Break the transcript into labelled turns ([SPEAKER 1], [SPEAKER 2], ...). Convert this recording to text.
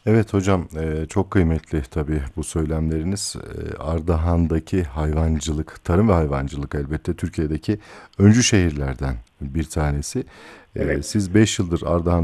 [SPEAKER 1] Evet hocam, çok kıymetli tabii bu söylemleriniz. Ardahan'daki hayvancılık, tarım ve hayvancılık elbette Türkiye'deki öncü şehirlerden bir tanesi.
[SPEAKER 2] Evet.
[SPEAKER 1] Siz 5 yıldır Ardahan'da